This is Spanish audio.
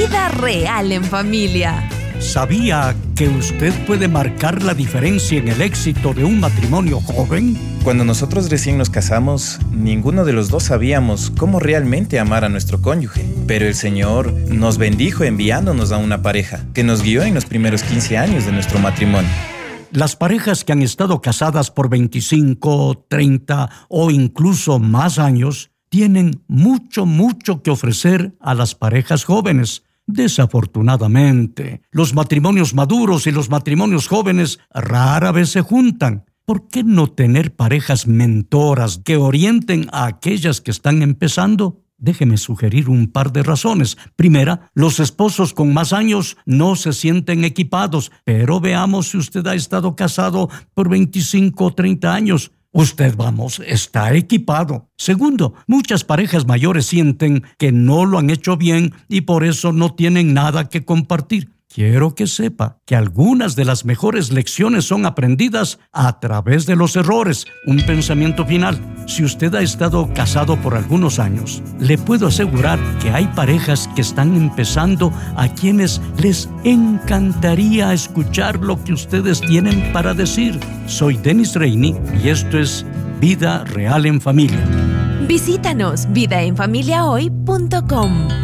Vida real en familia. ¿Sabía que usted puede marcar la diferencia en el éxito de un matrimonio joven? Cuando nosotros recién nos casamos, ninguno de los dos sabíamos cómo realmente amar a nuestro cónyuge. Pero el Señor nos bendijo enviándonos a una pareja que nos guió en los primeros 15 años de nuestro matrimonio. Las parejas que han estado casadas por 25, 30 o incluso más años tienen mucho que ofrecer a las parejas jóvenes. Desafortunadamente, los matrimonios maduros y los matrimonios jóvenes rara vez se juntan. ¿Por qué no tener parejas mentoras que orienten a aquellas que están empezando? Déjeme sugerir un par de razones. Primera, los esposos con más años no se sienten equipados, pero veamos si usted ha estado casado por 25 o 30 años. Usted, está equipado. Segundo, muchas parejas mayores sienten que no lo han hecho bien y por eso no tienen nada que compartir. Quiero que sepa que algunas de las mejores lecciones son aprendidas a través de los errores. Un pensamiento final. Si usted ha estado casado por algunos años, le puedo asegurar que hay parejas que están empezando a quienes les encantaría escuchar lo que ustedes tienen para decir. Soy Dennis Rainey y esto es Vida Real en Familia. Visítanos vidaenfamiliahoy.com.